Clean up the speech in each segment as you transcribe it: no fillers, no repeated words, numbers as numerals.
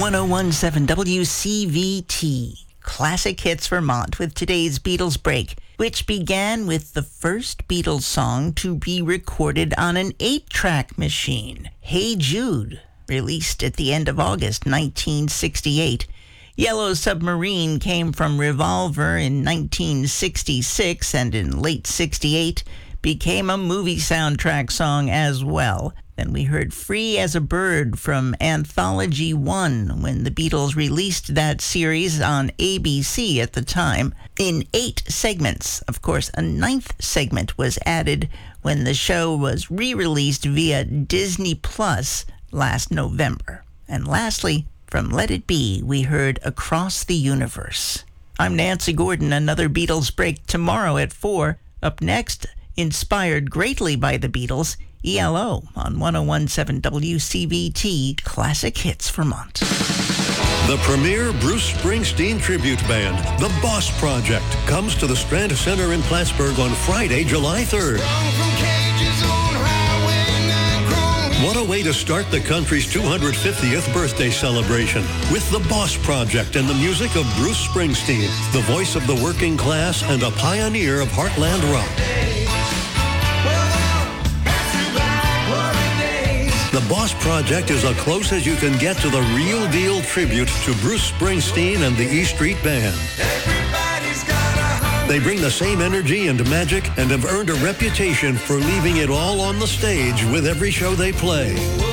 1017 WCVT, Classic Hits Vermont, with today's Beatles break, which began with the first Beatles song to be recorded on an 8-track machine, Hey Jude, released at the end of August 1968. Yellow Submarine came from Revolver in 1966, and in late 68 became a movie soundtrack song as well. Then we heard Free as a Bird from Anthology 1 when the Beatles released that series on ABC at the time in 8 segments. Of course, a 9th segment was added when the show was re-released via Disney Plus last November. And lastly, from Let It Be, we heard Across the Universe. I'm Nancy Gordon. Another Beatles break tomorrow at 4. Up next, inspired greatly by the Beatles, ELO on 1017 WCVT, Classic Hits Vermont. The premier Bruce Springsteen tribute band, The Boss Project, comes to the Strand Center in Plattsburgh on Friday, July 3rd. What a way to start the country's 250th birthday celebration with The Boss Project and the music of Bruce Springsteen, the voice of the working class and a pioneer of heartland rock. The Boss Project is as close as you can get to the real deal tribute to Bruce Springsteen and the E Street Band. They bring the same energy and magic and have earned a reputation for leaving it all on the stage with every show they play.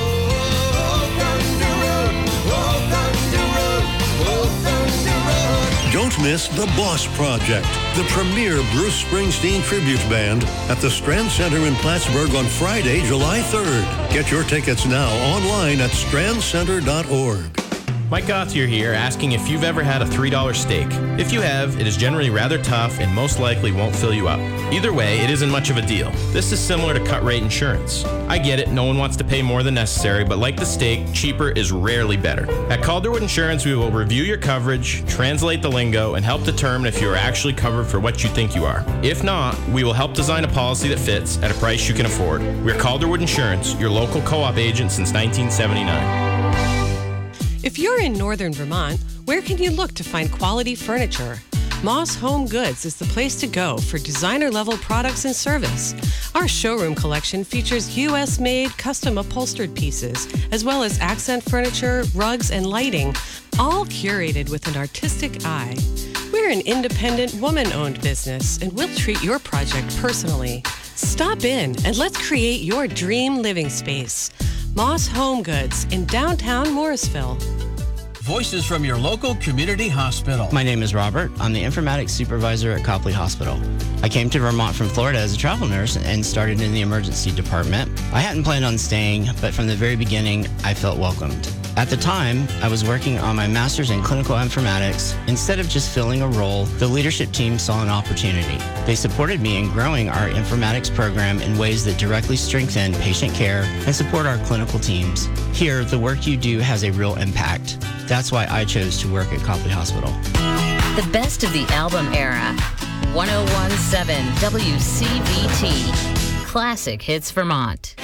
Don't miss The Boss Project, the premier Bruce Springsteen tribute band at the Strand Center in Plattsburgh on Friday, July 3rd. Get your tickets now online at strandcenter.org. Mike Gauthier here, asking if you've ever had a $3 steak. If you have, it is generally rather tough and most likely won't fill you up. Either way, it isn't much of a deal. This is similar to cut rate insurance. I get it, no one wants to pay more than necessary, but like the steak, cheaper is rarely better. At Calderwood Insurance, we will review your coverage, translate the lingo, and help determine if you are actually covered for what you think you are. If not, we will help design a policy that fits at a price you can afford. We're Calderwood Insurance, your local co-op agent since 1979. If you're in northern Vermont, where can you look to find quality furniture? Moss Home Goods is the place to go for designer-level products and service. Our showroom collection features U.S.-made, custom upholstered pieces, as well as accent furniture, rugs, and lighting, all curated with an artistic eye. We're an independent, woman-owned business, and we'll treat your project personally. Stop in and let's create your dream living space. Moss Home Goods in downtown Morrisville. Voices from your local community hospital. My name is Robert. I'm the informatics supervisor at Copley Hospital. I came to Vermont from Florida as a travel nurse and started in the emergency department. I hadn't planned on staying, but from the very beginning, I felt welcomed. At the time, I was working on my master's in clinical informatics. Instead of just filling a role, the leadership team saw an opportunity. They supported me in growing our informatics program in ways that directly strengthen patient care and support our clinical teams. Here, the work you do has a real impact. That's why I chose to work at Copley Hospital. The best of the album era. 1017 WCVT. Classic Hits Vermont.